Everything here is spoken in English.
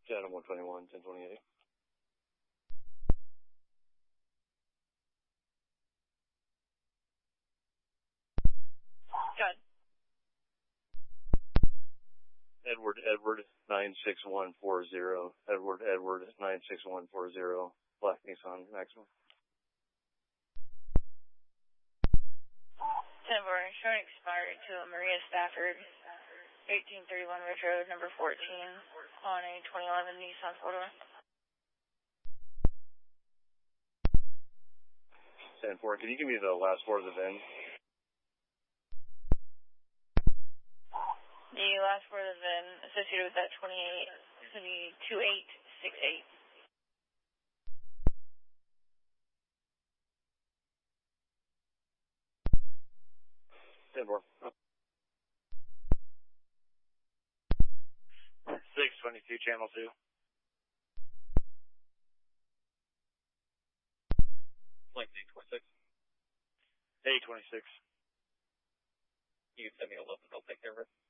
Adam 121, 1028. Good. Edward 96140. Edward 96140. Black Nissan Maxima. 10-4, showing expired to Maria Stafford, 1831 Ridge Road, number 14, on a 2011 Nissan 4-door. 10-4, can you give me the last four of the VIN? The last four of the VIN associated with that 28 is going to be 2868. 10-4. 622, channel 2. Link 826. 826. You can send me a look and I'll take care of it.